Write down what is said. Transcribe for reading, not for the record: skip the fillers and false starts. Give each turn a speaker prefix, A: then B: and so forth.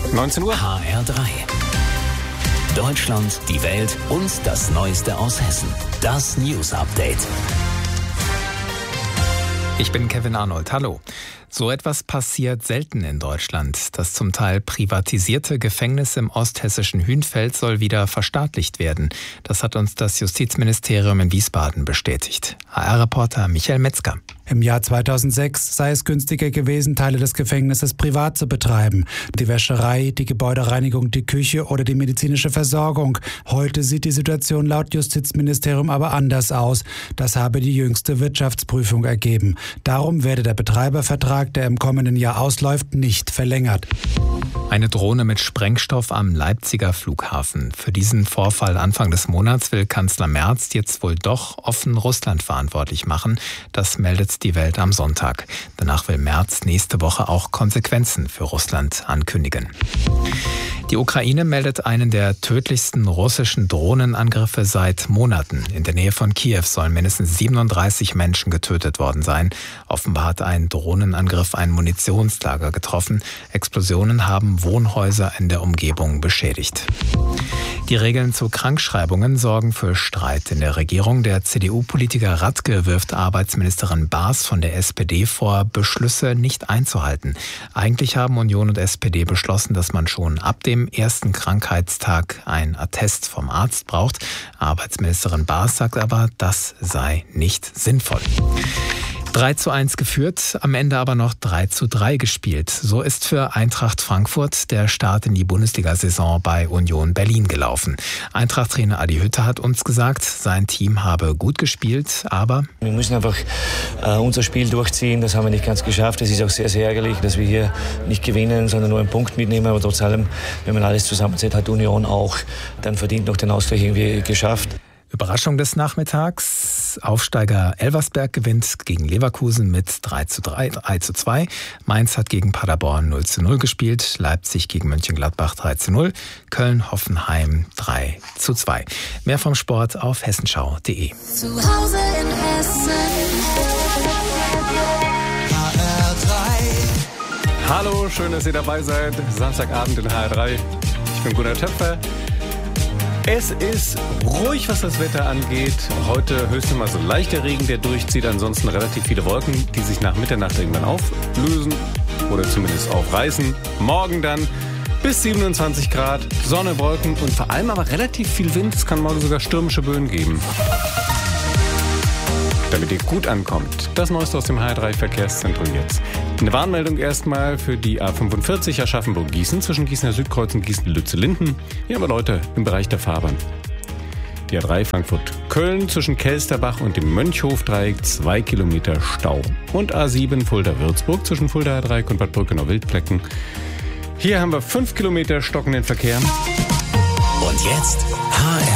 A: 19 Uhr.
B: HR3. Deutschland, die Welt und das Neueste aus Hessen. Das News Update.
C: Ich bin Kevin Arnold. Hallo. So etwas passiert selten in Deutschland. Das zum Teil privatisierte Gefängnis im osthessischen Hünfeld soll wieder verstaatlicht werden. Das hat uns das Justizministerium in Wiesbaden bestätigt. HR-Reporter Michael Metzger.
D: Im Jahr 2006 sei es günstiger gewesen, Teile des Gefängnisses privat zu betreiben. Die Wäscherei, die Gebäudereinigung, die Küche oder die medizinische Versorgung. Heute sieht die Situation laut Justizministerium aber anders aus. Das habe die jüngste Wirtschaftsprüfung ergeben. Darum werde der Betreibervertrag, der im kommenden Jahr ausläuft, nicht verlängert.
C: Eine Drohne mit Sprengstoff am Leipziger Flughafen. Für diesen Vorfall Anfang des Monats will Kanzler Merz jetzt wohl doch offen Russland verantwortlich machen. Das meldet die Welt am Sonntag. Danach will Merz nächste Woche auch Konsequenzen für Russland ankündigen. Die Ukraine meldet einen der tödlichsten russischen Drohnenangriffe seit Monaten. In der Nähe von Kiew sollen mindestens 37 Menschen getötet worden sein. Offenbar hat ein Drohnenangriff ein Munitionslager getroffen. Explosionen haben Wohnhäuser in der Umgebung beschädigt. Die Regeln zu Krankschreibungen sorgen für Streit in der Regierung. Der CDU-Politiker Radke wirft Arbeitsministerin Baas von der SPD vor, Beschlüsse nicht einzuhalten. Eigentlich haben Union und SPD beschlossen, dass man schon ab dem ersten Krankheitstag ein Attest vom Arzt braucht. Arbeitsministerin Baas sagt aber, das sei nicht sinnvoll. 3:1 geführt, am Ende aber noch 3:3 gespielt. So ist für Eintracht Frankfurt der Start in die Bundesliga-Saison bei Union Berlin gelaufen. Eintracht-Trainer Adi Hütter hat uns gesagt, sein Team habe gut gespielt, aber
E: wir müssen einfach unser Spiel durchziehen. Das haben wir nicht ganz geschafft. Es ist auch sehr, sehr ärgerlich, dass wir hier nicht gewinnen, sondern nur einen Punkt mitnehmen. Aber trotz allem, wenn man alles zusammenzählt, hat Union auch dann verdient noch den Ausgleich irgendwie geschafft.
C: Überraschung des Nachmittags. Aufsteiger Elversberg gewinnt gegen Leverkusen mit 3:2. Mainz hat gegen Paderborn 0:0 gespielt. Leipzig gegen Mönchengladbach 3:0. Köln-Hoffenheim 3:2. Mehr vom Sport auf hessenschau.de.
F: Zu Hause in Hessen. HR3.
A: Hallo, schön, dass ihr dabei seid. Samstagabend in HR3. Ich bin Gunnar Töpfer. Es ist ruhig, was das Wetter angeht. Heute höchstens mal so leichter Regen, der durchzieht. Ansonsten relativ viele Wolken, die sich nach Mitternacht irgendwann auflösen oder zumindest aufreißen. Morgen dann bis 27 Grad, Sonne, Wolken und vor allem aber relativ viel Wind. Es kann morgen sogar stürmische Böen geben. Damit ihr gut ankommt, das Neueste aus dem HR3-Verkehrszentrum jetzt. Eine Warnmeldung erstmal für die A45 Aschaffenburg-Gießen zwischen Gießener Südkreuz und Gießen-Lütze-Linden. Hier aber Leute im Bereich der Fahrbahn. Die A3 Frankfurt-Köln zwischen Kelsterbach und dem Mönchhof-Dreieck 2 Kilometer Stau. Und A7 Fulda-Würzburg zwischen Fulda-Dreieck und Bad Brückenau-Wildplecken. Hier haben wir 5 Kilometer stockenden Verkehr.
B: Und jetzt HR